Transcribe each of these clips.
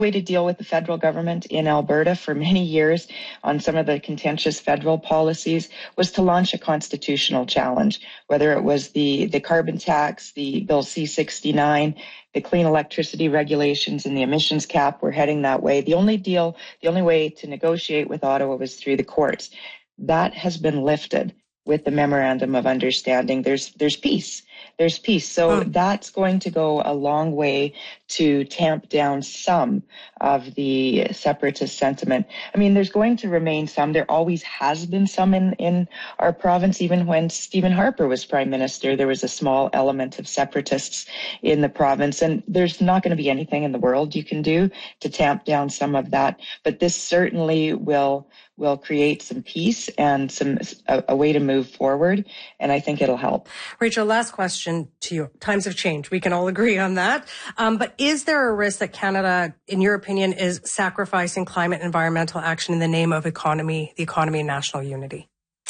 way to deal with the federal government in Alberta for many years on some of the contentious federal policies was to launch a constitutional challenge, whether it was the carbon tax, the Bill C-69, the clean electricity regulations, and the emissions cap. We're heading that way. The only way to negotiate with Ottawa was through the courts. That has been lifted with the memorandum of understanding. There's peace. There's peace. So that's going to go a long way to tamp down some of the separatist sentiment. I mean, there's going to remain some. There always has been some in our province. Even when Stephen Harper was Prime Minister, there was a small element of separatists in the province. And there's not going to be anything in the world you can do to tamp down some of that. But this certainly will create some peace and a way to move forward. And I think it'll help. Rachel, last question to you. Times have changed. We can all agree on that. But is there a risk that Canada, in your opinion, is sacrificing climate and environmental action in the name of the economy and national unity?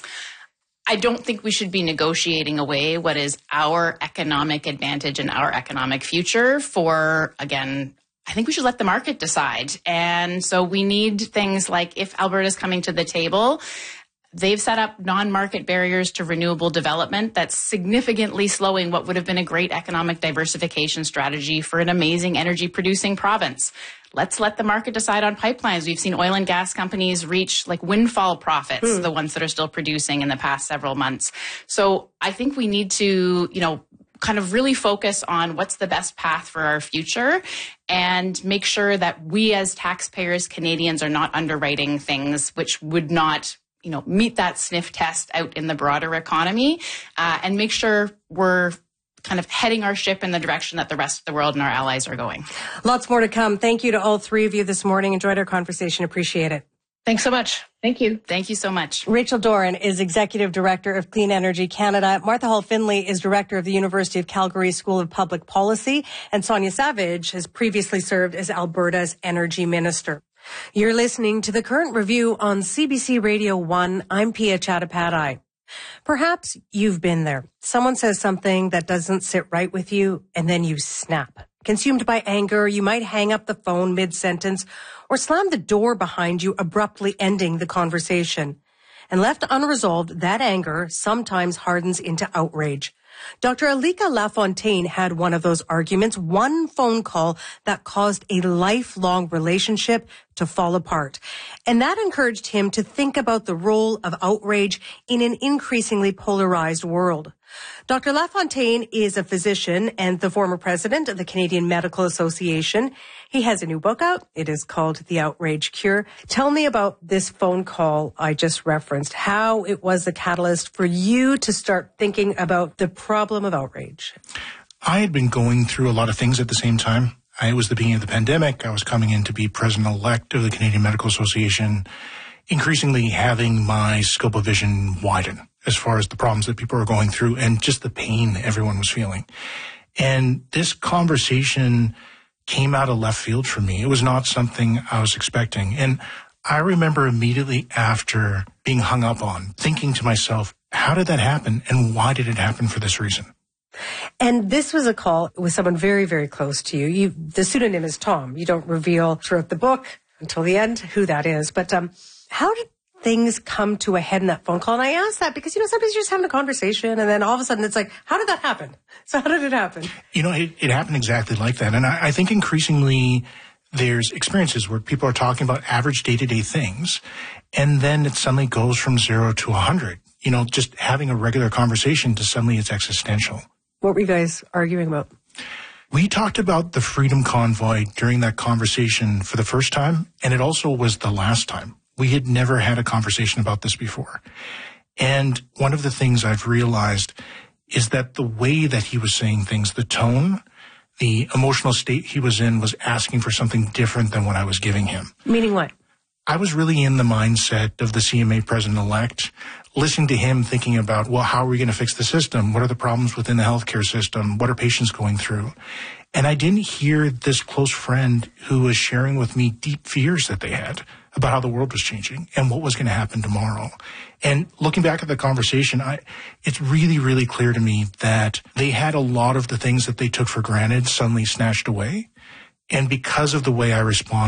I don't think we should be negotiating away what is our economic advantage and our economic future for, again, I think we should let the market decide. And so we need things like, if Alberta's coming to the table, they've set up non-market barriers to renewable development that's significantly slowing what would have been a great economic diversification strategy for an amazing energy-producing province. Let's let the market decide on pipelines. We've seen oil and gas companies reach like windfall profits, the ones that are still producing in the past several months. So I think we need to, kind of really focus on what's the best path for our future and make sure that we as taxpayers, Canadians, are not underwriting things which would not, meet that sniff test out in the broader economy, and make sure we're kind of heading our ship in the direction that the rest of the world and our allies are going. Lots more to come. Thank you to all three of you this morning. Enjoyed our conversation. Appreciate it. Thanks so much. Thank you. Thank you so much. Rachel Doran is Executive Director of Clean Energy Canada. Martha Hall Finley is Director of the University of Calgary School of Public Policy. And Sonia Savage has previously served as Alberta's Energy Minister. You're listening to The Current Review on CBC Radio 1. I'm Pia Chattopadhyay. Perhaps you've been there. Someone says something that doesn't sit right with you, and then you snap. Consumed by anger, you might hang up the phone mid-sentence or slam the door behind you, abruptly ending the conversation. And left unresolved, that anger sometimes hardens into outrage. Dr. Alika Lafontaine had one of those arguments, one phone call that caused a lifelong relationship to fall apart. And that encouraged him to think about the role of outrage in an increasingly polarized world. Dr. Lafontaine is a physician and the former president of the Canadian Medical Association. He has a new book out. It is called The Outrage Cure. Tell me about this phone call I just referenced, how it was the catalyst for you to start thinking about the problem of outrage. I had been going through a lot of things at the same time. It was the beginning of the pandemic. I was coming in to be president-elect of the Canadian Medical Association, increasingly having my scope of vision widen as far as the problems that people are going through and just the pain everyone was feeling. And this conversation came out of left field for me. It was not something I was expecting. And I remember immediately after being hung up on, thinking to myself, how did that happen and why did it happen for this reason? And this was a call with someone very, very close to you. The pseudonym is Tom. You don't reveal throughout the book until the end who that is. But how did things come to a head in that phone call? And I ask that because, somebody's just having a conversation and then all of a sudden it's like, how did that happen? So how did it happen? It happened exactly like that. And I think increasingly there's experiences where people are talking about average day-to-day things and then it suddenly goes from 0 to 100. Just having a regular conversation to suddenly it's existential. What were you guys arguing about? We talked about the Freedom Convoy during that conversation for the first time, and it also was the last time. We had never had a conversation about this before. And one of the things I've realized is that the way that he was saying things, the tone, the emotional state he was in was asking for something different than what I was giving him. Meaning what? I was really in the mindset of the CMA president-elect, listening to him thinking about, well, how are we going to fix the system? What are the problems within the healthcare system? What are patients going through? And I didn't hear this close friend who was sharing with me deep fears that they had about how the world was changing and what was going to happen tomorrow. And looking back at the conversation, it's really, really clear to me that they had a lot of the things that they took for granted suddenly snatched away. And because of the way I responded,